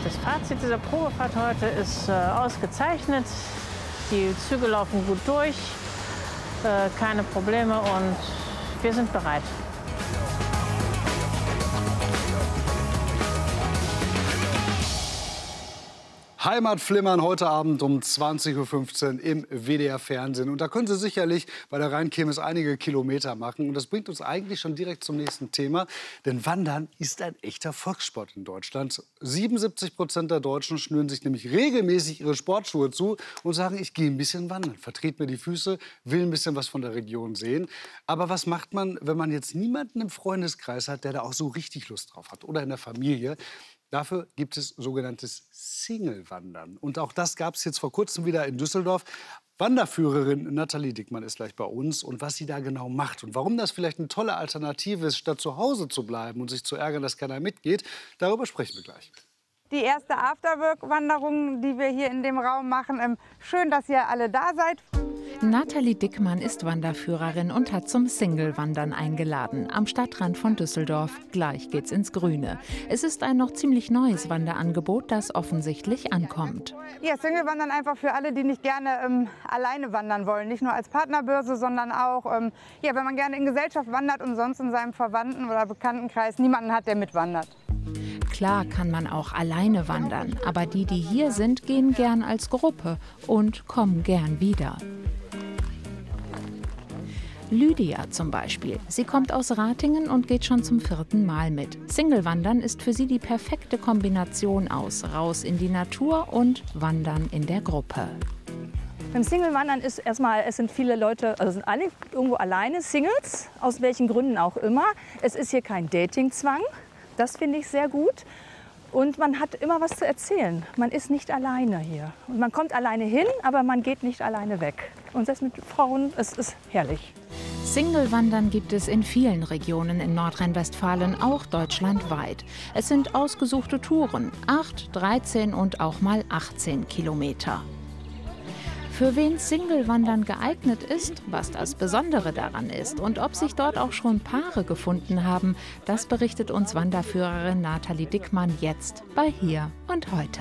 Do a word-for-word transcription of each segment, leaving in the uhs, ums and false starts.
Das Fazit dieser Probefahrt heute ist äh, ausgezeichnet. Die Züge laufen gut durch, äh, keine Probleme und wir sind bereit. Heimatflimmern heute Abend um zwanzig Uhr fünfzehn im W D R-Fernsehen. Und da können Sie sicherlich bei der Rheinkirmes einige Kilometer machen. Und das bringt uns eigentlich schon direkt zum nächsten Thema. Denn Wandern ist ein echter Volkssport in Deutschland. siebenundsiebzig Prozent der Deutschen schnüren sich nämlich regelmäßig ihre Sportschuhe zu und sagen, ich gehe ein bisschen wandern, vertrete mir die Füße, will ein bisschen was von der Region sehen. Aber was macht man, wenn man jetzt niemanden im Freundeskreis hat, der da auch so richtig Lust drauf hat oder in der Familie? Dafür gibt es sogenanntes Single-Wandern. Und auch das gab es jetzt vor kurzem wieder in Düsseldorf. Wanderführerin Nathalie Dickmann ist gleich bei uns. Und was sie da genau macht und warum das vielleicht eine tolle Alternative ist, statt zu Hause zu bleiben und sich zu ärgern, dass keiner mitgeht, darüber sprechen wir gleich. Die erste Afterwork-Wanderung, die wir hier in dem Raum machen. Ähm, schön, dass ihr alle da seid. Nathalie Dickmann ist Wanderführerin und hat zum Single-Wandern eingeladen. Am Stadtrand von Düsseldorf. Gleich geht's ins Grüne. Es ist ein noch ziemlich neues Wanderangebot, das offensichtlich ankommt. Ja, Single-Wandern einfach für alle, die nicht gerne ähm, alleine wandern wollen. Nicht nur als Partnerbörse, sondern auch, ähm, ja, wenn man gerne in Gesellschaft wandert und sonst in seinem Verwandten- oder Bekanntenkreis niemanden hat, der mitwandert. Klar kann man auch alleine wandern, aber die, die hier sind, gehen gern als Gruppe und kommen gern wieder. Lydia zum Beispiel. Sie kommt aus Ratingen und geht schon zum vierten Mal mit. Single-Wandern ist für sie die perfekte Kombination aus raus in die Natur und Wandern in der Gruppe. Beim Single-Wandern ist erstmal, es sind viele Leute, also sind alle irgendwo alleine, Singles, aus welchen Gründen auch immer. Es ist hier kein Dating-Zwang, das finde ich sehr gut. Und man hat immer was zu erzählen. Man ist nicht alleine hier. Und man kommt alleine hin, aber man geht nicht alleine weg. Und das mit Frauen, es ist herrlich. Single-Wandern gibt es in vielen Regionen in Nordrhein-Westfalen, auch deutschlandweit. Es sind ausgesuchte Touren, acht, dreizehn und auch mal achtzehn Kilometer. Für wen Single-Wandern geeignet ist, was das Besondere daran ist und ob sich dort auch schon Paare gefunden haben, das berichtet uns Wanderführerin Nathalie Dickmann jetzt bei Hier und Heute.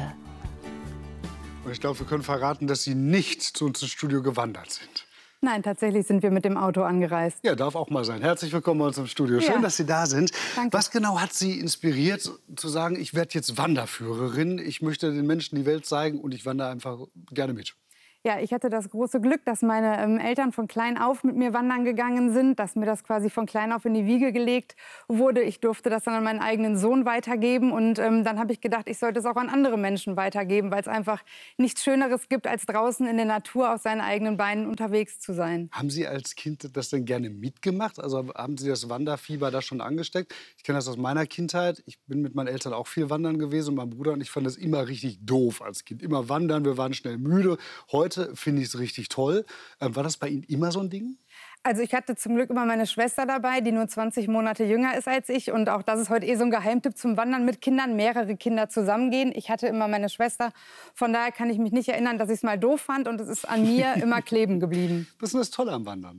Und ich glaube, wir können verraten, dass Sie nicht zu uns ins Studio gewandert sind. Nein, tatsächlich sind wir mit dem Auto angereist. Ja, darf auch mal sein. Herzlich willkommen bei uns im Studio. Schön, Ja. dass Sie da sind. Danke. Was genau hat Sie inspiriert, zu sagen, ich werde jetzt Wanderführerin, ich möchte den Menschen die Welt zeigen und ich wandere einfach gerne mit? Ja, ich hatte das große Glück, dass meine ähm, Eltern von klein auf mit mir wandern gegangen sind, dass mir das quasi von klein auf in die Wiege gelegt wurde. Ich durfte das dann an meinen eigenen Sohn weitergeben und ähm, dann habe ich gedacht, ich sollte es auch an andere Menschen weitergeben, weil es einfach nichts Schöneres gibt, als draußen in der Natur auf seinen eigenen Beinen unterwegs zu sein. Haben Sie als Kind das denn gerne mitgemacht? Also haben Sie das Wanderfieber da schon angesteckt? Ich kenne das aus meiner Kindheit. Ich bin mit meinen Eltern auch viel wandern gewesen und mein Bruder und ich fanden das immer richtig doof als Kind. Immer wandern, wir waren schnell müde. Heute finde ich es richtig toll. Ähm, war das bei Ihnen immer so ein Ding? Also ich hatte zum Glück immer meine Schwester dabei, die nur zwanzig Monate jünger ist als ich. Und auch das ist heute eh so ein Geheimtipp zum Wandern mit Kindern, mehrere Kinder zusammengehen. Ich hatte immer meine Schwester, von daher kann ich mich nicht erinnern, dass ich es mal doof fand. Und es ist an mir immer kleben geblieben. Was ist denn das Tolle am Wandern?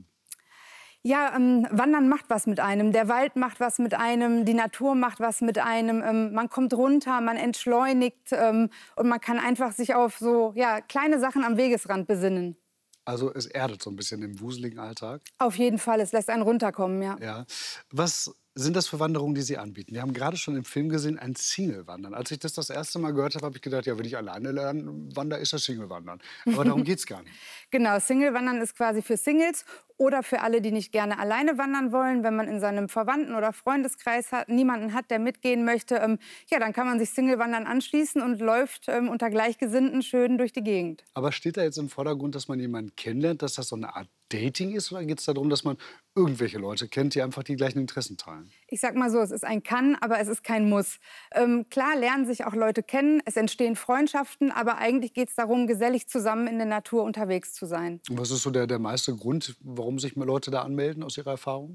Ja, ähm, Wandern macht was mit einem. Der Wald macht was mit einem, die Natur macht was mit einem. Ähm, man kommt runter, man entschleunigt ähm, und man kann einfach sich auf so ja, kleine Sachen am Wegesrand besinnen. Also es erdet so ein bisschen im wuseligen Alltag. Auf jeden Fall, es lässt einen runterkommen, ja. Ja. Was sind das für Wanderungen, die Sie anbieten? Wir haben gerade schon im Film gesehen, ein Single-Wandern. Als ich das das erste Mal gehört habe, habe ich gedacht, ja, wenn ich alleine lernen wandere, ist das Single-Wandern. Aber darum geht es gar nicht. Genau, Single-Wandern ist quasi für Singles oder für alle, die nicht gerne alleine wandern wollen. Wenn man in seinem Verwandten- oder Freundeskreis hat, niemanden hat, der mitgehen möchte, ähm, ja, dann kann man sich Single-Wandern anschließen und läuft ähm, unter Gleichgesinnten schön durch die Gegend. Aber steht da jetzt im Vordergrund, dass man jemanden kennenlernt, dass das so eine Art Dating ist? Oder geht es darum, dass man irgendwelche Leute kennt, die einfach die gleichen Interessen teilen? Ich sag mal so, es ist ein Kann, aber es ist kein Muss. Ähm, klar lernen sich auch Leute kennen, es entstehen Freundschaften, aber eigentlich geht es darum, gesellig zusammen in der Natur unterwegs zu sein. Und was ist so der, der meiste Grund, warum sich Leute da anmelden, aus Ihrer Erfahrung?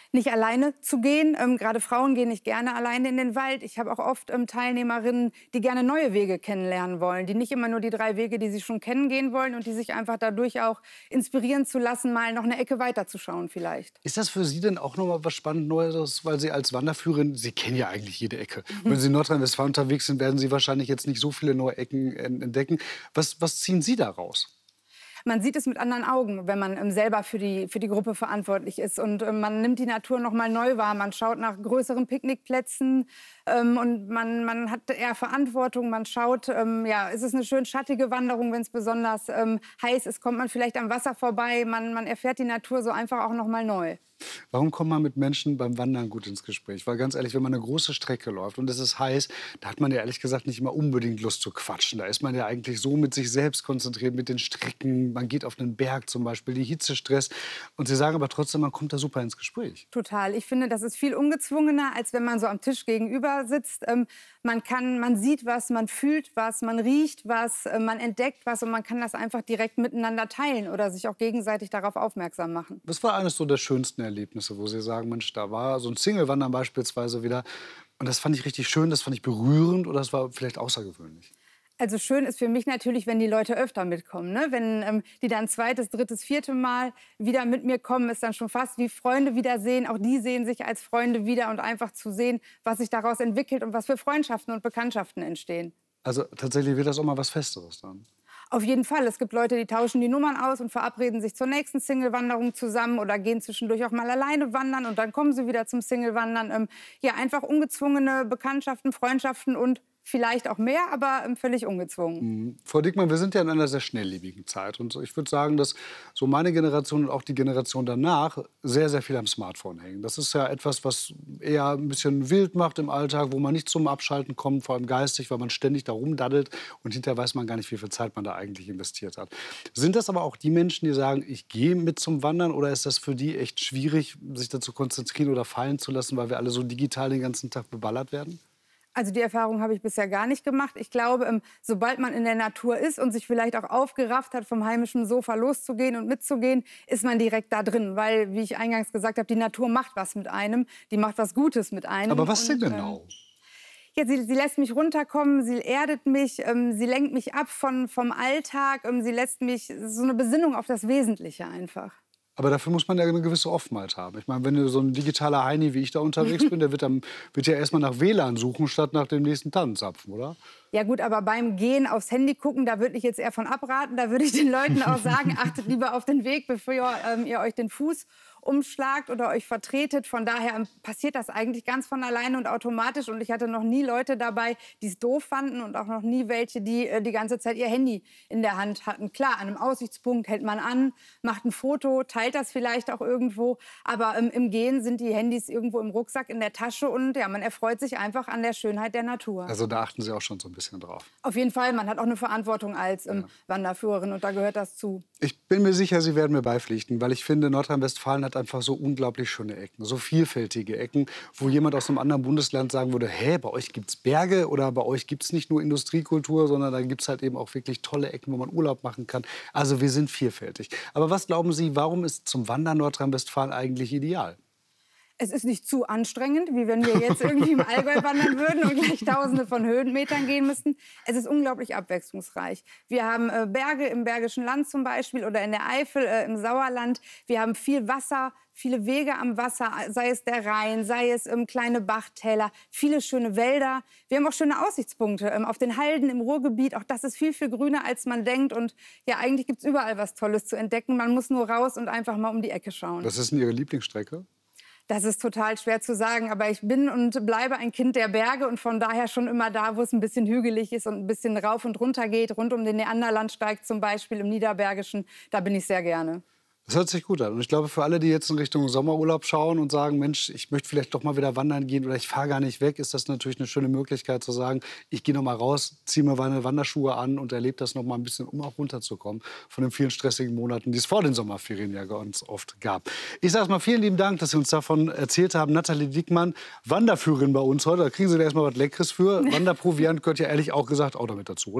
Nicht alleine zu gehen. Ähm, gerade Frauen gehen nicht gerne alleine in den Wald. Ich habe auch oft ähm, Teilnehmerinnen, die gerne neue Wege kennenlernen wollen, die nicht immer nur die drei Wege, die sie schon kennen, gehen wollen und die sich einfach dadurch auch inspirieren zu lassen, mal noch eine Ecke weiterzuschauen vielleicht. Ist das für Sie denn auch noch mal was spannend Neues, weil Sie als Wanderführerin, Sie kennen ja eigentlich jede Ecke. Mhm. Wenn Sie in Nordrhein-Westfalen unterwegs sind, werden Sie wahrscheinlich jetzt nicht so viele neue Ecken entdecken. Was, was ziehen Sie daraus? Man sieht es mit anderen Augen, wenn man ähm, selber für die, für die Gruppe verantwortlich ist. Und ähm, man nimmt die Natur noch mal neu wahr. Man schaut nach größeren Picknickplätzen ähm, und man, man hat eher Verantwortung. Man schaut, ähm, ja, ist es eine schön schattige Wanderung, wenn es besonders ähm, heiß ist, kommt man vielleicht am Wasser vorbei. Man, man erfährt die Natur so einfach auch noch mal neu. Warum kommt man mit Menschen beim Wandern gut ins Gespräch? Weil ganz ehrlich, wenn man eine große Strecke läuft und es ist heiß, da hat man ja ehrlich gesagt nicht immer unbedingt Lust zu quatschen. Da ist man ja eigentlich so mit sich selbst konzentriert, mit den Strecken. Man geht auf einen Berg zum Beispiel, die Hitze stresst. Und Sie sagen aber trotzdem, man kommt da super ins Gespräch. Total. Ich finde, das ist viel ungezwungener, als wenn man so am Tisch gegenüber sitzt. Ähm, man kann, man sieht was, man fühlt was, man riecht was, äh, man entdeckt was und man kann das einfach direkt miteinander teilen oder sich auch gegenseitig darauf aufmerksam machen. Was war eines so der schönsten Erlebnisse, wo Sie sagen, Mensch, da war so ein Single-Wandern beispielsweise wieder und das fand ich richtig schön, das fand ich berührend oder das war vielleicht außergewöhnlich? Also schön ist für mich natürlich, wenn die Leute öfter mitkommen. Ne? Wenn ähm, die dann zweites, drittes, vierte Mal wieder mit mir kommen, ist dann schon fast wie Freunde wiedersehen. Auch die sehen sich als Freunde wieder und einfach zu sehen, was sich daraus entwickelt und was für Freundschaften und Bekanntschaften entstehen. Also tatsächlich wird das auch mal was Festeres dann? Auf jeden Fall. Es gibt Leute, die tauschen die Nummern aus und verabreden sich zur nächsten Single-Wanderung zusammen oder gehen zwischendurch auch mal alleine wandern und dann kommen sie wieder zum Single-Wandern. Ähm, ja, einfach ungezwungene Bekanntschaften, Freundschaften und vielleicht auch mehr, aber ähm, völlig ungezwungen. Mhm. Frau Diekmann, wir sind ja in einer sehr schnelllebigen Zeit. Und ich würde sagen, dass so meine Generation und auch die Generation danach sehr, sehr viel am Smartphone hängen. Das ist ja etwas, was eher ein bisschen wild macht im Alltag, wo man nicht zum Abschalten kommt, vor allem geistig, weil man ständig da rumdaddelt und hinterher weiß man gar nicht, wie viel Zeit man da eigentlich investiert hat. Sind das aber auch die Menschen, die sagen, ich gehe mit zum Wandern, oder ist das für die echt schwierig, sich dazu konzentrieren oder fallen zu lassen, weil wir alle so digital den ganzen Tag beballert werden? Also die Erfahrung habe ich bisher gar nicht gemacht. Ich glaube, ähm, sobald man in der Natur ist und sich vielleicht auch aufgerafft hat, vom heimischen Sofa loszugehen und mitzugehen, ist man direkt da drin. Weil, wie ich eingangs gesagt habe, die Natur macht was mit einem. Die macht was Gutes mit einem. Aber was denn und, genau? Äh, ja, sie, sie lässt mich runterkommen, sie erdet mich, ähm, sie lenkt mich ab von, vom Alltag. Ähm, sie lässt mich, so eine Besinnung auf das Wesentliche einfach. Aber dafür muss man ja eine gewisse Offenheit haben. Ich meine, wenn du so ein digitaler Heini wie ich da unterwegs bin, der wird, dann, wird ja erstmal nach W L A N suchen, statt nach dem nächsten Tannenzapfen, oder? Ja gut, aber beim Gehen aufs Handy gucken, da würde ich jetzt eher von abraten. Da würde ich den Leuten auch sagen, achtet lieber auf den Weg, bevor ähm, ihr euch den Fuß umschlagt oder euch vertretet. Von daher ähm, passiert das eigentlich ganz von alleine und automatisch. Und ich hatte noch nie Leute dabei, die es doof fanden und auch noch nie welche, die äh, die ganze Zeit ihr Handy in der Hand hatten. Klar, an einem Aussichtspunkt hält man an, macht ein Foto, teilt das vielleicht auch irgendwo. Aber ähm, im Gehen sind die Handys irgendwo im Rucksack, in der Tasche und ja, man erfreut sich einfach an der Schönheit der Natur. Also da achten Sie auch schon so ein bisschen drauf. Auf jeden Fall, man hat auch eine Verantwortung als ähm, ja. Wanderführerin und da gehört das zu. Ich bin mir sicher, Sie werden mir beipflichten, weil ich finde, Nordrhein-Westfalen hat einfach so unglaublich schöne Ecken, so vielfältige Ecken, wo jemand aus einem anderen Bundesland sagen würde, hä, bei euch gibt es Berge oder bei euch gibt es nicht nur Industriekultur, sondern da gibt es halt eben auch wirklich tolle Ecken, wo man Urlaub machen kann. Also wir sind vielfältig. Aber was glauben Sie, warum ist zum Wandern Nordrhein-Westfalen eigentlich ideal? Es ist nicht zu anstrengend, wie wenn wir jetzt irgendwie im Allgäu wandern würden und gleich Tausende von Höhenmetern gehen müssten. Es ist unglaublich abwechslungsreich. Wir haben äh, Berge im Bergischen Land zum Beispiel oder in der Eifel, äh, im Sauerland. Wir haben viel Wasser, viele Wege am Wasser, sei es der Rhein, sei es ähm, kleine Bachtäler, viele schöne Wälder. Wir haben auch schöne Aussichtspunkte ähm, auf den Halden im Ruhrgebiet. Auch das ist viel, viel grüner, als man denkt. Und ja, eigentlich gibt es überall was Tolles zu entdecken. Man muss nur raus und einfach mal um die Ecke schauen. Was ist denn Ihre Lieblingsstrecke? Das ist total schwer zu sagen, aber ich bin und bleibe ein Kind der Berge und von daher schon immer da, wo es ein bisschen hügelig ist und ein bisschen rauf und runter geht, rund um den Neanderlandsteig zum Beispiel im Niederbergischen, da bin ich sehr gerne. Das hört sich gut an. Und ich glaube, für alle, die jetzt in Richtung Sommerurlaub schauen und sagen, Mensch, ich möchte vielleicht doch mal wieder wandern gehen oder ich fahre gar nicht weg, ist das natürlich eine schöne Möglichkeit zu sagen, ich gehe noch mal raus, ziehe mir meine Wanderschuhe an und erlebe das noch mal ein bisschen, um auch runterzukommen von den vielen stressigen Monaten, die es vor den Sommerferien ja ganz oft gab. Ich sage mal vielen lieben Dank, dass Sie uns davon erzählt haben. Nathalie Diekmann, Wanderführerin bei uns heute. Da kriegen Sie da erst mal was Leckeres für. Wanderproviant gehört ja ehrlich auch gesagt auch damit dazu, oder?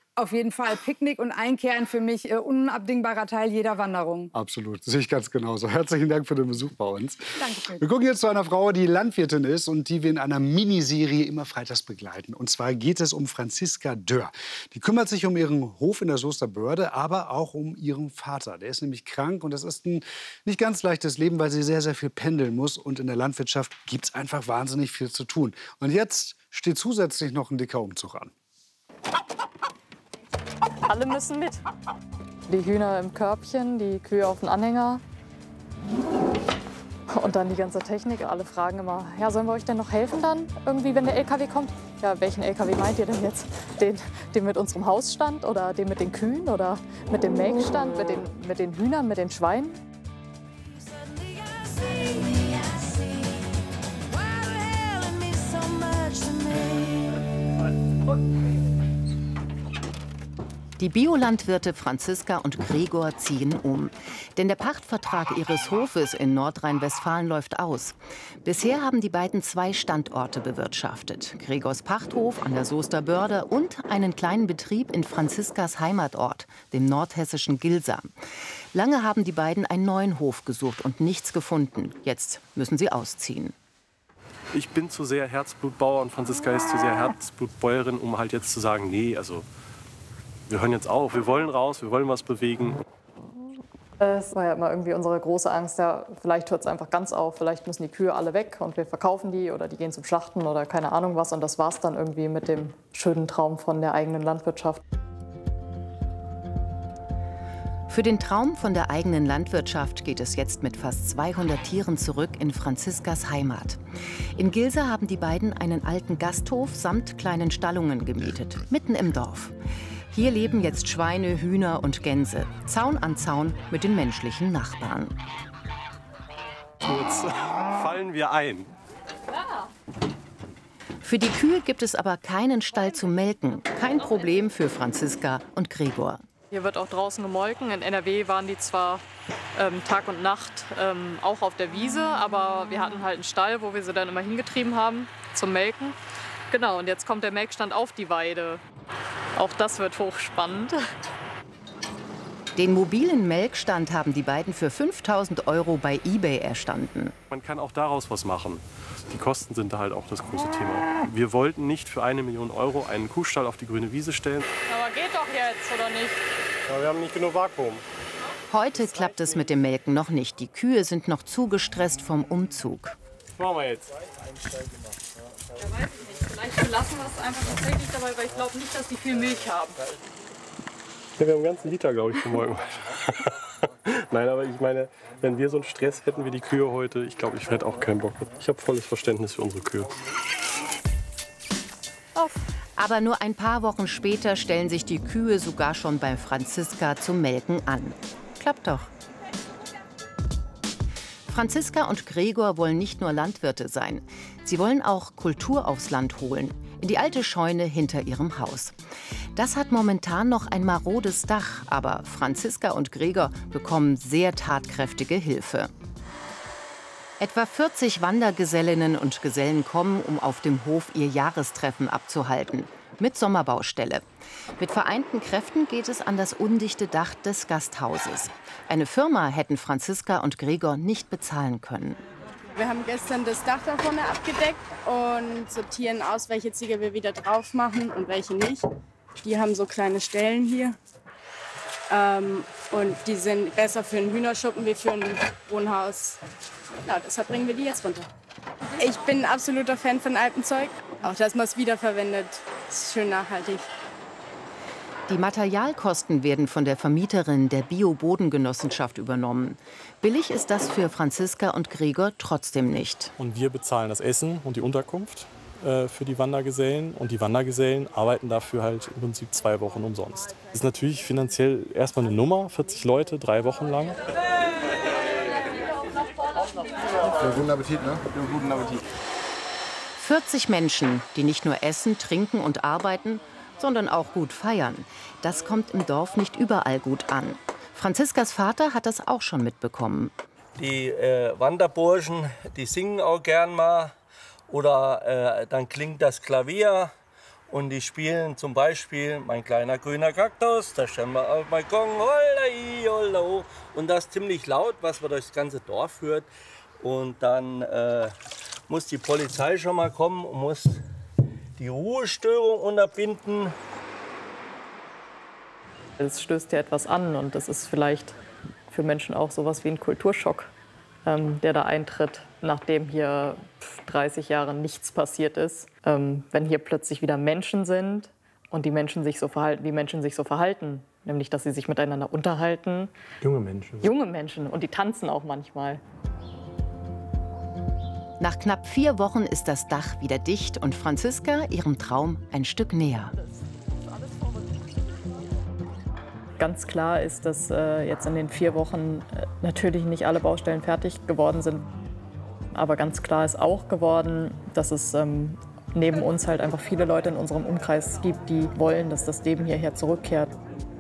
Auf jeden Fall. Picknick und Einkehren für mich äh, unabdingbarer Teil jeder Wanderung. Absolut, das sehe ich ganz genauso. Herzlichen Dank für den Besuch bei uns. Danke. Wir gucken jetzt zu einer Frau, die Landwirtin ist und die wir in einer Miniserie immer freitags begleiten. Und zwar geht es um Franziska Dörr. Die kümmert sich um ihren Hof in der Soester Börde, aber auch um ihren Vater. Der ist nämlich krank und das ist ein nicht ganz leichtes Leben, weil sie sehr, sehr viel pendeln muss. Und in der Landwirtschaft gibt es einfach wahnsinnig viel zu tun. Und jetzt steht zusätzlich noch ein dicker Umzug an. Alle müssen mit. Die Hühner im Körbchen, die Kühe auf dem Anhänger. Und dann die ganze Technik. Alle fragen immer, ja, sollen wir euch denn noch helfen dann, irgendwie, wenn der L K W kommt? Ja, welchen L K W meint ihr denn jetzt? Den, den mit unserem Hausstand oder den mit den Kühen oder mit dem Melkstand, mit den, mit den Hühnern, mit den Schweinen? Die Biolandwirte Franziska und Gregor ziehen um. Denn der Pachtvertrag ihres Hofes in Nordrhein-Westfalen läuft aus. Bisher haben die beiden zwei Standorte bewirtschaftet. Gregors Pachthof an der Soester Börde und einen kleinen Betrieb in Franziskas Heimatort, dem nordhessischen Gilsa. Lange haben die beiden einen neuen Hof gesucht und nichts gefunden. Jetzt müssen sie ausziehen. Ich bin zu sehr Herzblutbauer und Franziska ist zu sehr Herzblutbäuerin, um halt jetzt zu sagen, nee, also wir hören jetzt auf, wir wollen raus, wir wollen was bewegen. Es war ja immer irgendwie unsere große Angst, ja, vielleicht hört es einfach ganz auf, vielleicht müssen die Kühe alle weg und wir verkaufen die oder die gehen zum Schlachten oder keine Ahnung was. Und das war es dann irgendwie mit dem schönen Traum von der eigenen Landwirtschaft. Für den Traum von der eigenen Landwirtschaft geht es jetzt mit fast zweihundert Tieren zurück in Franziskas Heimat. In Gilsa haben die beiden einen alten Gasthof samt kleinen Stallungen gemietet, mitten im Dorf. Hier leben jetzt Schweine, Hühner und Gänse, Zaun an Zaun mit den menschlichen Nachbarn. Kurz fallen wir ein. Für die Kühe gibt es aber keinen Stall zum Melken. Kein Problem für Franziska und Gregor. Hier wird auch draußen gemolken. In N R W waren die zwar ähm, Tag und Nacht ähm, auch auf der Wiese, aber wir hatten halt einen Stall, wo wir sie dann immer hingetrieben haben zum Melken. Genau, und jetzt kommt der Melkstand auf die Weide. Auch das wird hochspannend. Den mobilen Melkstand haben die beiden für fünftausend Euro bei eBay erstanden. Man kann auch daraus was machen. Die Kosten sind da halt auch das große Thema. Wir wollten nicht für eine Million Euro einen Kuhstall auf die grüne Wiese stellen. Aber geht doch jetzt, oder nicht? Ja, wir haben nicht genug Vakuum. Heute klappt es mit dem Melken noch nicht. Die Kühe sind noch zu gestresst vom Umzug. Was machen wir jetzt? Ja, weiß ich nicht. Vielleicht belassen wir es einfach tatsächlich dabei, weil ich glaube nicht, dass die viel Milch haben. Ja, wir haben einen ganzen Liter, glaube ich, gemolken. Nein, aber ich meine, wenn wir so einen Stress hätten wie die Kühe heute, ich glaube, ich hätte auch keinen Bock. Ich habe volles Verständnis für unsere Kühe. Auf. Aber nur ein paar Wochen später stellen sich die Kühe sogar schon bei Franziska zum Melken an. Klappt doch. Franziska und Gregor wollen nicht nur Landwirte sein. Sie wollen auch Kultur aufs Land holen, in die alte Scheune hinter ihrem Haus. Das hat momentan noch ein marodes Dach, aber Franziska und Gregor bekommen sehr tatkräftige Hilfe. Etwa vierzig Wandergesellinnen und Gesellen kommen, um auf dem Hof ihr Jahrestreffen abzuhalten. Mit Sommerbaustelle. Mit vereinten Kräften geht es an das undichte Dach des Gasthauses. Eine Firma hätten Franziska und Gregor nicht bezahlen können. Wir haben gestern das Dach da vorne abgedeckt und sortieren aus, welche Ziegel wir wieder drauf machen und welche nicht. Die haben so kleine Stellen hier. Ähm, und die sind besser für einen Hühnerschuppen wie für ein Wohnhaus. Ja, deshalb bringen wir die jetzt runter. Ich bin ein absoluter Fan von Alpenzeug. Auch dass man es wiederverwendet, ist schön nachhaltig. Die Materialkosten werden von der Vermieterin der Bio-Bodengenossenschaft übernommen. Billig ist das für Franziska und Gregor trotzdem nicht. Und wir bezahlen das Essen und die Unterkunft äh, für die Wandergesellen. Und die Wandergesellen arbeiten dafür halt im Prinzip zwei Wochen umsonst. Das ist natürlich finanziell erstmal eine Nummer, vierzig Leute, drei Wochen lang. Ja, guten Appetit, ne? Ja, guten Appetit. vierzig Menschen, die nicht nur essen, trinken und arbeiten, sondern auch gut feiern. Das kommt im Dorf nicht überall gut an. Franziskas Vater hat das auch schon mitbekommen. Die äh, Wanderburschen, die singen auch gern mal. Oder äh, dann klingt das Klavier. Und die spielen zum Beispiel Mein kleiner grüner Kaktus, da stellen wir auf den Balkon, holla, holla. Und das ziemlich laut, was wir durchs ganze Dorf führt. Und dann äh, muss die Polizei schon mal kommen und muss die Ruhestörung unterbinden. Es stößt ja etwas an und das ist vielleicht für Menschen auch sowas wie ein Kulturschock, ähm, der da eintritt, nachdem hier dreißig Jahre nichts passiert ist. Ähm, wenn hier plötzlich wieder Menschen sind und die Menschen sich so verhalten, wie Menschen sich so verhalten, nämlich dass sie sich miteinander unterhalten. Junge Menschen. Junge Menschen und die tanzen auch manchmal. Nach knapp vier Wochen ist das Dach wieder dicht und Franziska ihrem Traum ein Stück näher. Ganz klar ist, dass äh, jetzt in den vier Wochen äh, natürlich nicht alle Baustellen fertig geworden sind. Aber ganz klar ist auch geworden, dass es ähm, neben uns halt einfach viele Leute in unserem Umkreis gibt, die wollen, dass das Leben hierher zurückkehrt.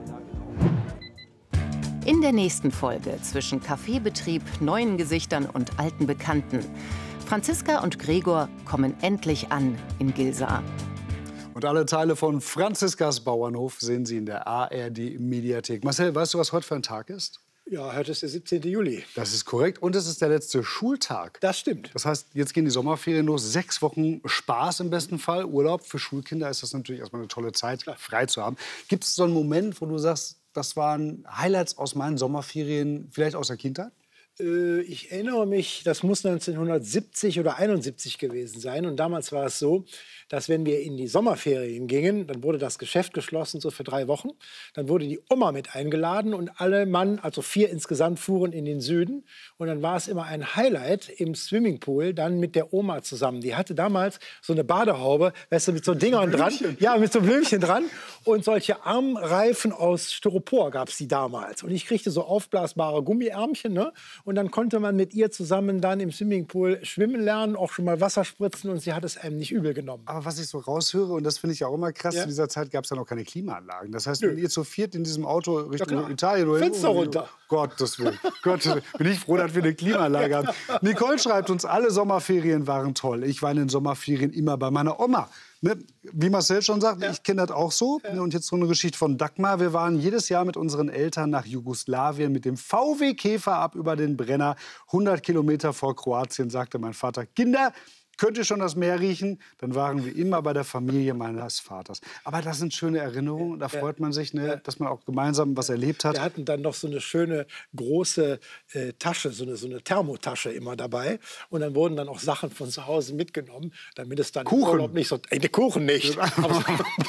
In der nächsten Folge zwischen Kaffeebetrieb, neuen Gesichtern und alten Bekannten. Franziska und Gregor kommen endlich an in Gilsa. Und alle Teile von Franziskas Bauernhof sehen Sie in der A R D-Mediathek. Marcel, weißt du, was heute für ein Tag ist? Ja, heute ist der siebzehnte Juli. Das ist korrekt. Und es ist der letzte Schultag. Das stimmt. Das heißt, jetzt gehen die Sommerferien los. Sechs Wochen Spaß im besten Fall. Urlaub. Für Schulkinder ist das natürlich erstmal eine tolle Zeit, frei zu haben. Gibt es so einen Moment, wo du sagst, das waren Highlights aus meinen Sommerferien, vielleicht aus der Kindheit? Ich erinnere mich, das muss neunzehnhundertsiebzig oder einundsiebzig gewesen sein. Und damals war es so, dass wenn wir in die Sommerferien gingen, dann wurde das Geschäft geschlossen, so für drei Wochen. Dann wurde die Oma mit eingeladen und alle Mann, also vier insgesamt, fuhren in den Süden. Und dann war es immer ein Highlight im Swimmingpool, dann mit der Oma zusammen. Die hatte damals so eine Badehaube, weißt du, mit so Dingern dran. Ja, mit so Blümchen dran. Und solche Armreifen aus Styropor gab es die damals. Und ich kriegte so aufblasbare Gummiärmchen, ne? Und dann konnte man mit ihr zusammen dann im Swimmingpool schwimmen lernen, auch schon mal Wasser spritzen und sie hat es einem nicht übel genommen. Aber was ich so raushöre, und das finde ich ja auch immer krass, ja. zu dieser Zeit gab es ja noch keine Klimaanlagen. Das heißt, Nö. wenn ihr zu viert in diesem Auto Richtung ja, Italien oder Fenster runter. Gottes Willen. Gottes Willen. Bin ich froh, dass wir eine Klimaanlage haben. Nicole schreibt uns, alle Sommerferien waren toll. Ich war in den Sommerferien immer bei meiner Oma. Ne? Wie Marcel schon sagt, ja. ich kenne das auch so. Ja. Und jetzt so eine Geschichte von Dagmar. Wir waren jedes Jahr mit unseren Eltern nach Jugoslawien mit dem V W Käfer ab über den Brenner. hundert Kilometer vor Kroatien, sagte mein Vater. Kinder, könnt ihr schon das Meer riechen? Dann waren wir immer bei der Familie meines Vaters. Aber das sind schöne Erinnerungen. Da freut man sich, ne, dass man auch gemeinsam was erlebt hat. Wir hatten dann noch so eine schöne große äh, Tasche, so eine, so eine Thermotasche immer dabei. Und dann wurden dann auch Sachen von zu Hause mitgenommen, damit es dann Kuchen. im Urlaub nicht so... Äh, Kuchen nicht. Aber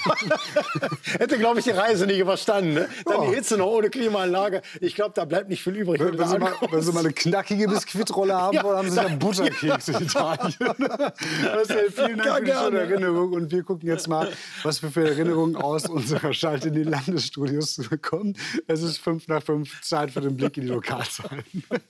hätte, glaube ich, die Reise nicht überstanden. Ne? Dann oh. die Hitze noch ohne Klimaanlage. Ich glaube, da bleibt nicht viel übrig. Wenn, wenn, Sie, mal, wenn Sie mal eine knackige Biskuitrolle haben ja. wollen, haben Sie ja Butterkeks in Italien. Marcel, vielen Dank für die schöne Erinnerung. Und wir gucken jetzt mal, was wir für Erinnerungen aus unserer Schalte in die Landesstudios bekommen. Es ist fünf nach fünf, Zeit für den Blick in die Lokalzahlen.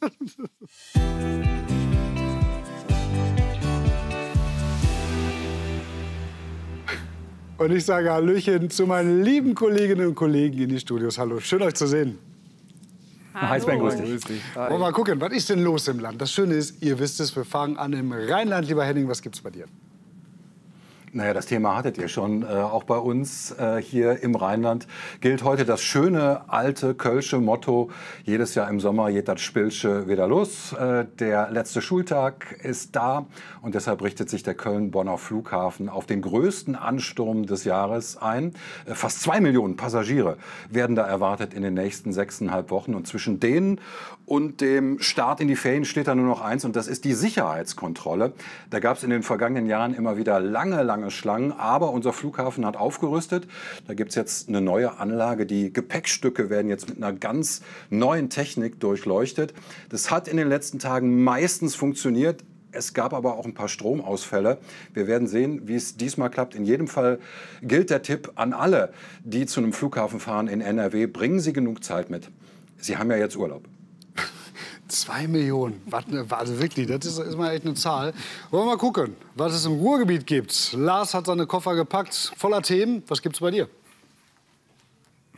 Und ich sage Hallöchen zu meinen lieben Kolleginnen und Kollegen in die Studios. Hallo, schön euch zu sehen. Hallo. Grüß dich. Wollen wir mal gucken, was ist denn los im Land? Das Schöne ist, ihr wisst es, wir fangen an im Rheinland. Lieber Henning, was gibt's bei dir? Naja, das Thema hattet ihr schon. Äh, auch bei uns äh, hier im Rheinland gilt heute das schöne, alte Kölsche Motto: Jedes Jahr im Sommer geht das Spilsche wieder los. Äh, der letzte Schultag ist da und deshalb richtet sich der Köln-Bonner Flughafen auf den größten Ansturm des Jahres ein. Äh, fast zwei Millionen Passagiere werden da erwartet in den nächsten sechseinhalb Wochen. Und zwischen denen und dem Start in die Ferien steht da nur noch eins, und das ist die Sicherheitskontrolle. Da gab es in den vergangenen Jahren immer wieder lange, lange Schlangen, aber unser Flughafen hat aufgerüstet. Da gibt es jetzt eine neue Anlage. Die Gepäckstücke werden jetzt mit einer ganz neuen Technik durchleuchtet. Das hat in den letzten Tagen meistens funktioniert. Es gab aber auch ein paar Stromausfälle. Wir werden sehen, wie es diesmal klappt. In jedem Fall gilt der Tipp an alle, die zu einem Flughafen fahren in N R W: Bringen Sie genug Zeit mit. Sie haben ja jetzt Urlaub. Zwei Millionen. Also wirklich, das ist, ist mal echt eine Zahl. Wollen wir mal gucken, was es im Ruhrgebiet gibt. Lars hat seine Koffer gepackt, voller Themen. Was gibt's bei dir?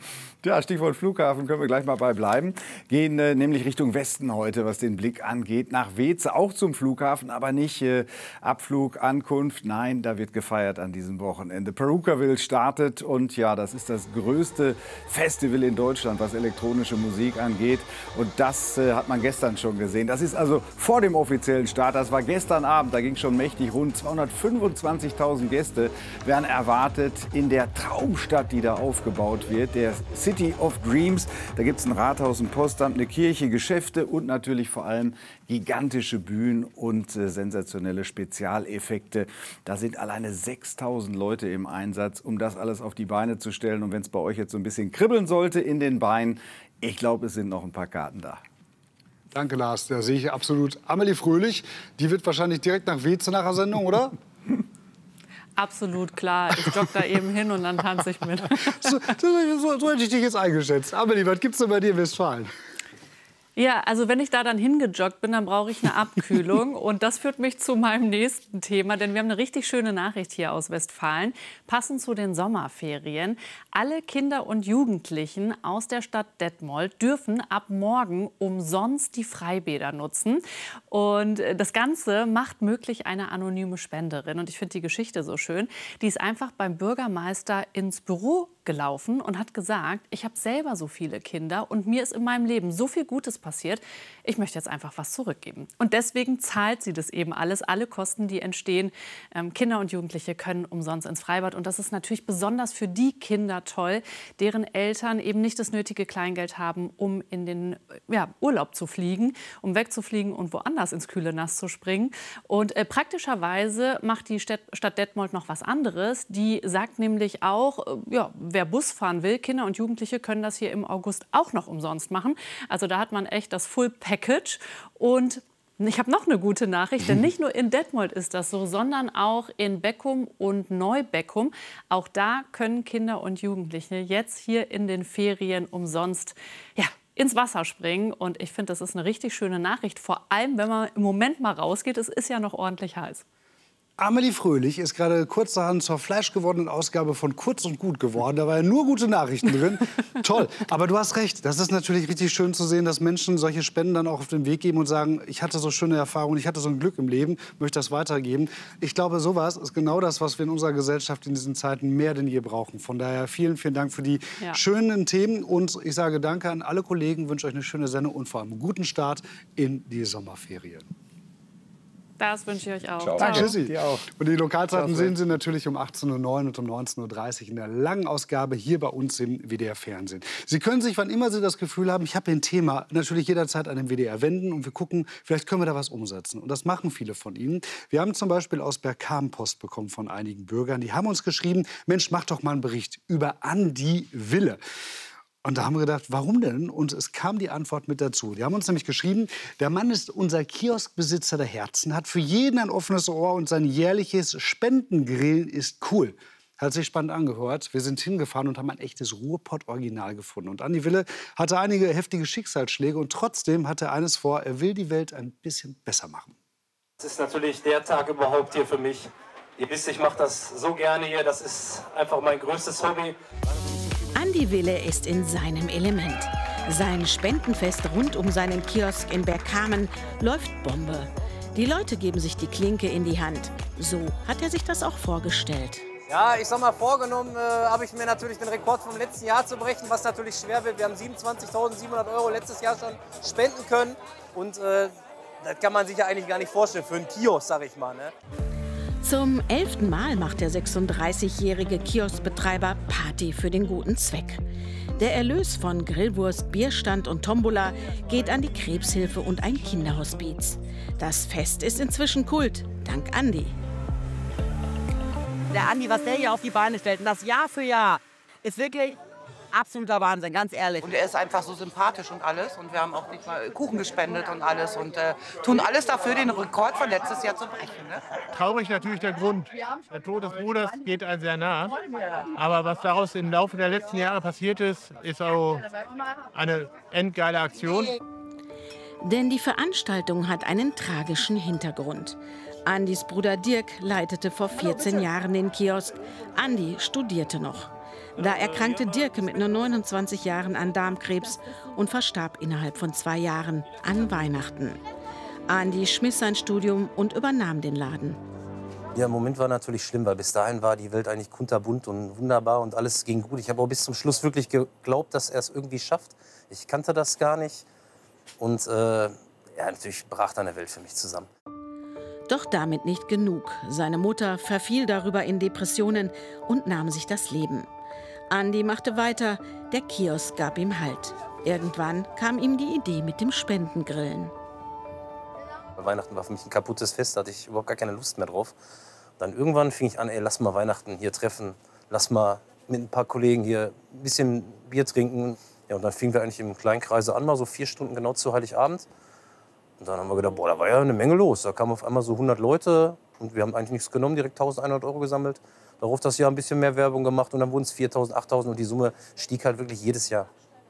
Ja, Stichwort Flughafen können wir gleich mal bei bleiben. Gehen äh, nämlich Richtung Westen heute, was den Blick angeht. Nach Weze, auch zum Flughafen, aber nicht äh, Abflug, Ankunft. Nein, da wird gefeiert an diesem Wochenende. Perukaville startet und ja, das ist das größte Festival in Deutschland, was elektronische Musik angeht. Und das äh, hat man gestern schon gesehen. Das ist also vor dem offiziellen Start. Das war gestern Abend, da ging schon mächtig rund. zweihundertfünfundzwanzigtausend Gäste werden erwartet in der Traumstadt, die da aufgebaut wird, der City of Dreams. Da gibt es ein Rathaus, ein Postamt, eine Kirche, Geschäfte und natürlich vor allem gigantische Bühnen und äh, sensationelle Spezialeffekte. Da sind alleine sechstausend Leute im Einsatz, um das alles auf die Beine zu stellen. Und wenn es bei euch jetzt so ein bisschen kribbeln sollte in den Beinen, ich glaube, es sind noch ein paar Karten da. Danke, Lars. Da sehe ich absolut Amelie Fröhlich. Die wird wahrscheinlich direkt nach Weze nach der Sendung, oder? Absolut klar. Ich jogge da eben hin und dann tanze ich mit. So, so, so hätte ich dich jetzt eingeschätzt. Amelie, was gibt's denn bei dir in Westfalen? Ja, also wenn ich da dann hingejoggt bin, dann brauche ich eine Abkühlung. Und das führt mich zu meinem nächsten Thema, denn wir haben eine richtig schöne Nachricht hier aus Westfalen. Passend zu den Sommerferien. Alle Kinder und Jugendlichen aus der Stadt Detmold dürfen ab morgen umsonst die Freibäder nutzen. Und das Ganze macht möglich eine anonyme Spenderin. Und ich finde die Geschichte so schön. Die ist einfach beim Bürgermeister ins Büro gelaufen und hat gesagt, ich habe selber so viele Kinder und mir ist in meinem Leben so viel Gutes passiert, ich möchte jetzt einfach was zurückgeben. Und deswegen zahlt sie das eben alles, alle Kosten, die entstehen. Ähm, Kinder und Jugendliche können umsonst ins Freibad. Und das ist natürlich besonders für die Kinder toll, deren Eltern eben nicht das nötige Kleingeld haben, um in den ja, Urlaub zu fliegen, um wegzufliegen und woanders ins kühle Nass zu springen. Und äh, praktischerweise macht die Stadt, Stadt Detmold noch was anderes. Die sagt nämlich auch, äh, ja, wer Bus fahren will, Kinder und Jugendliche können das hier im August auch noch umsonst machen. Also da hat man echt das Full Package. Und ich habe noch eine gute Nachricht, denn nicht nur in Detmold ist das so, sondern auch in Beckum und Neubeckum. Auch da können Kinder und Jugendliche jetzt hier in den Ferien umsonst ja, ins Wasser springen. Und ich finde, das ist eine richtig schöne Nachricht. Vor allem, wenn man im Moment mal rausgeht, es ist ja noch ordentlich heiß. Amelie Fröhlich ist gerade kurzerhand zur fleischgewordenen Ausgabe von Kurz und Gut geworden. Da waren ja nur gute Nachrichten drin. Toll. Aber du hast recht. Das ist natürlich richtig schön zu sehen, dass Menschen solche Spenden dann auch auf den Weg geben und sagen, ich hatte so schöne Erfahrungen, ich hatte so ein Glück im Leben, möchte das weitergeben. Ich glaube, sowas ist genau das, was wir in unserer Gesellschaft in diesen Zeiten mehr denn je brauchen. Von daher vielen, vielen Dank für die ja. schönen Themen. Und ich sage danke an alle Kollegen, wünsche euch eine schöne Sendung und vor allem einen guten Start in die Sommerferien. Das wünsche ich euch auch. Ciao. Danke. Tschüssi. Auch. Und die Lokalzeiten sehen Sie natürlich um achtzehn Uhr neun und um neunzehn Uhr dreißig in der langen Ausgabe hier bei uns im W D R Fernsehen. Sie können sich, wann immer Sie das Gefühl haben, ich habe hier ein Thema, natürlich jederzeit an den W D R wenden und wir gucken, vielleicht können wir da was umsetzen. Und das machen viele von Ihnen. Wir haben zum Beispiel aus Bergkamen Post bekommen von einigen Bürgern. Die haben uns geschrieben, Mensch, mach doch mal einen Bericht über Andi Wille. Und da haben wir gedacht, warum denn? Und es kam die Antwort mit dazu. Die haben uns nämlich geschrieben, der Mann ist unser Kioskbesitzer der Herzen, hat für jeden ein offenes Ohr und sein jährliches Spendengrillen ist cool. Hat sich spannend angehört. Wir sind hingefahren und haben ein echtes Ruhrpott-Original gefunden. Und Andi Wille hatte einige heftige Schicksalsschläge und trotzdem hat er eines vor, er will die Welt ein bisschen besser machen. Das ist natürlich der Tag überhaupt hier für mich. Ihr wisst, ich mache das so gerne hier, das ist einfach mein größtes Hobby. Andi Wille ist in seinem Element. Sein Spendenfest rund um seinen Kiosk in Bergkamen läuft Bombe. Die Leute geben sich die Klinke in die Hand. So hat er sich das auch vorgestellt. Ja, ich sag mal, vorgenommen äh, habe ich mir natürlich den Rekord vom letzten Jahr zu brechen, was natürlich schwer wird. Wir haben siebenundzwanzigtausendsiebenhundert Euro letztes Jahr schon spenden können. Und äh, das kann man sich ja eigentlich gar nicht vorstellen für einen Kiosk, sag ich mal. Ne? Zum elften Mal macht der sechsunddreißigjährige Kioskbetreiber Party für den guten Zweck. Der Erlös von Grillwurst, Bierstand und Tombola geht an die Krebshilfe und ein Kinderhospiz. Das Fest ist inzwischen Kult, dank Andi. Der Andi, was der hier auf die Beine stellt, und das Jahr für Jahr, ist wirklich absoluter Wahnsinn, ganz ehrlich. Und er ist einfach so sympathisch und alles. Und wir haben auch nicht mal Kuchen gespendet und alles. Und äh, tun alles dafür, den Rekord von letztes Jahr zu brechen. Ne? Traurig natürlich der Grund. Der Tod des Bruders geht einem sehr nah. Aber was daraus im Laufe der letzten Jahre passiert ist, ist auch eine endgeile Aktion. Denn die Veranstaltung hat einen tragischen Hintergrund. Andys Bruder Dirk leitete vor vierzehn Jahren den Kiosk. Andi studierte noch. Da erkrankte Dirk mit nur neunundzwanzig Jahren an Darmkrebs und verstarb innerhalb von zwei Jahren an Weihnachten. Andi schmiss sein Studium und übernahm den Laden. Ja, im Moment war natürlich schlimm, weil bis dahin war die Welt eigentlich kunterbunt und wunderbar und alles ging gut. Ich habe auch bis zum Schluss wirklich geglaubt, dass er es irgendwie schafft. Ich kannte das gar nicht und äh, ja, natürlich brach dann eine Welt für mich zusammen. Doch damit nicht genug. Seine Mutter verfiel darüber in Depressionen und nahm sich das Leben. Andi machte weiter, der Kiosk gab ihm Halt. Irgendwann kam ihm die Idee mit dem Spendengrillen. Weihnachten war für mich ein kaputtes Fest, da hatte ich überhaupt gar keine Lust mehr drauf. Dann irgendwann fing ich an, ey, lass mal Weihnachten hier treffen, lass mal mit ein paar Kollegen hier ein bisschen Bier trinken. Ja, und dann fingen wir eigentlich im kleinen Kreise an, mal so vier Stunden genau zu Heiligabend. Und dann haben wir gedacht, boah, da war ja eine Menge los. Da kamen auf einmal so hundert Leute und wir haben eigentlich nichts genommen, direkt eintausendeinhundert Euro gesammelt. Darauf das Jahr ein bisschen mehr Werbung gemacht und dann wurden es viertausend, achttausend und die Summe stieg halt wirklich jedes Jahr.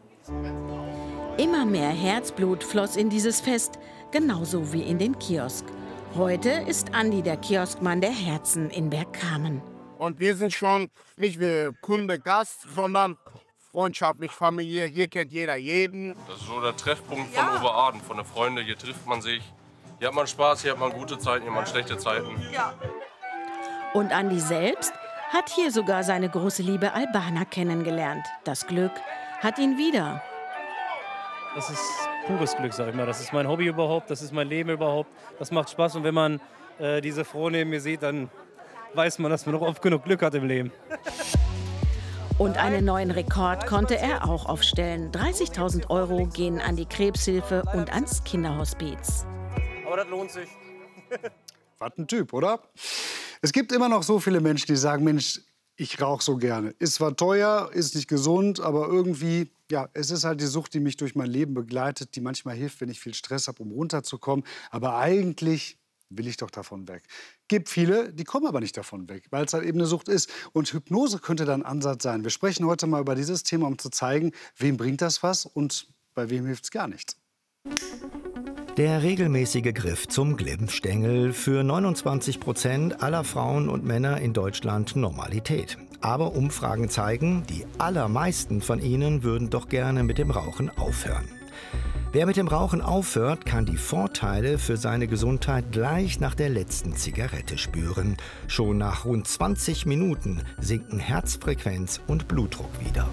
Immer mehr Herzblut floss in dieses Fest, genauso wie in den Kiosk. Heute ist Andi der Kioskmann der Herzen in Bergkamen. Und wir sind schon nicht wie Kunde, Gast, sondern freundschaftlich, Familie. Hier kennt jeder jeden. Das ist so der Treffpunkt von Oberaden, von den Freunden. Hier trifft man sich. Hier hat man Spaß, hier hat man gute Zeiten, hier hat man schlechte Zeiten. Ja. Und Andi selbst hat hier sogar seine große Liebe Albana kennengelernt. Das Glück hat ihn wieder. Das ist pures Glück, sag ich mal. Das ist mein Hobby überhaupt, das ist mein Leben überhaupt. Das macht Spaß und wenn man äh, diese Frau neben mir sieht, dann weiß man, dass man noch oft genug Glück hat im Leben. Und einen neuen Rekord konnte er auch aufstellen. dreißigtausend Euro gehen an die Krebshilfe und ans Kinderhospiz. Aber das lohnt sich. Was ein Typ, oder? Es gibt immer noch so viele Menschen, die sagen, Mensch, ich rauche so gerne. Ist zwar teuer, ist nicht gesund, aber irgendwie, ja, es ist halt die Sucht, die mich durch mein Leben begleitet, die manchmal hilft, wenn ich viel Stress habe, um runterzukommen. Aber eigentlich will ich doch davon weg. Gibt viele, die kommen aber nicht davon weg, weil es halt eben eine Sucht ist. Und Hypnose könnte dann ein Ansatz sein. Wir sprechen heute mal über dieses Thema, um zu zeigen, wem bringt das was und bei wem hilft es gar nichts. Der regelmäßige Griff zum Glimmstängel, für neunundzwanzig Prozent aller Frauen und Männer in Deutschland Normalität. Aber Umfragen zeigen, die allermeisten von ihnen würden doch gerne mit dem Rauchen aufhören. Wer mit dem Rauchen aufhört, kann die Vorteile für seine Gesundheit gleich nach der letzten Zigarette spüren. Schon nach rund zwanzig Minuten sinken Herzfrequenz und Blutdruck wieder.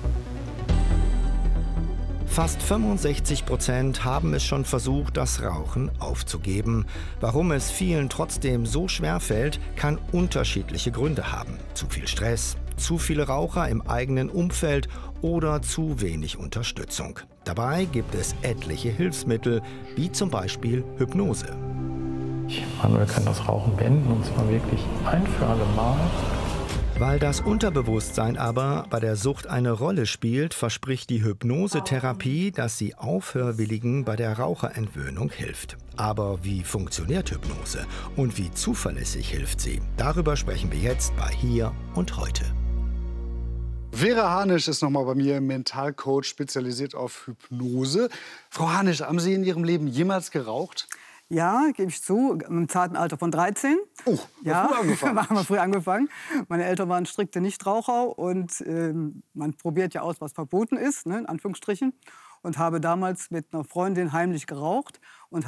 Fast fünfundsechzig Prozent haben es schon versucht, das Rauchen aufzugeben. Warum es vielen trotzdem so schwer fällt, kann unterschiedliche Gründe haben. Zu viel Stress, zu viele Raucher im eigenen Umfeld oder zu wenig Unterstützung. Dabei gibt es etliche Hilfsmittel, wie zum Beispiel Hypnose. Man kann das Rauchen beenden und zwar wirklich ein für alle Mal. Weil das Unterbewusstsein aber bei der Sucht eine Rolle spielt, verspricht die Hypnosetherapie, dass sie Aufhörwilligen bei der Raucherentwöhnung hilft. Aber wie funktioniert Hypnose und wie zuverlässig hilft sie? Darüber sprechen wir jetzt bei Hier und Heute. Vera Hanisch ist noch mal bei mir, Mentalcoach, spezialisiert auf Hypnose. Frau Hanisch, haben Sie in Ihrem Leben jemals geraucht? Ja, gebe ich zu, im zarten Alter von dreizehn. Oh, ja, früh angefangen. haben wir früh angefangen. Meine Eltern waren strikte Nichtraucher und äh, man probiert ja aus, was verboten ist, ne, in Anführungsstrichen. Und habe damals mit einer Freundin heimlich geraucht und